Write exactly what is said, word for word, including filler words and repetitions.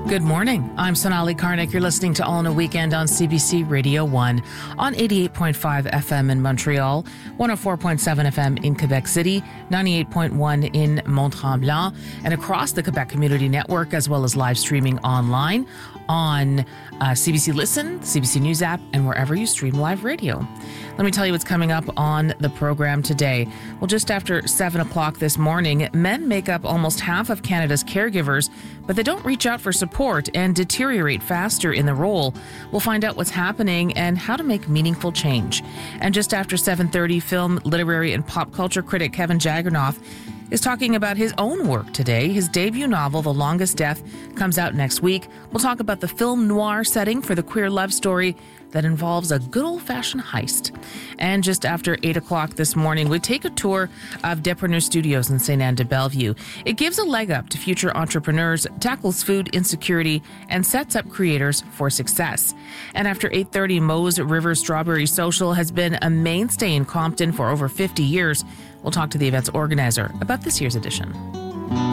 Good morning. I'm Sonali Karnik. You're listening to All in a Weekend on C B C Radio one on eighty-eight point five F M in Montreal, one oh four point seven F M in Quebec City, ninety-eight point one in Mont-Tremblant, and across the Quebec Community Network, as well as live streaming online on uh, C B C Listen, C B C News app, and wherever you stream live radio. Let me tell you what's coming up on the program today. Well, just after seven o'clock this morning, men make up almost half of Canada's caregivers, but they don't reach out for support and deteriorate faster in the role. We'll find out what's happening and how to make meaningful change. And just after seven thirty, film, literary, and pop culture critic Kevin Jagernoff is talking about his own work today. His debut novel, The Longest Death, comes out next week. We'll talk about the film noir setting for the queer love story that involves a good old-fashioned heist. And just after eight o'clock this morning, we take a tour of Depreneur Studios in Saint Anne de Bellevue. It gives a leg up to future entrepreneurs, tackles food insecurity, and sets up creators for success. And after eight thirty, Moe's River Strawberry Social has been a mainstay in Compton for over fifty years. We'll talk to the event's organizer about this year's edition.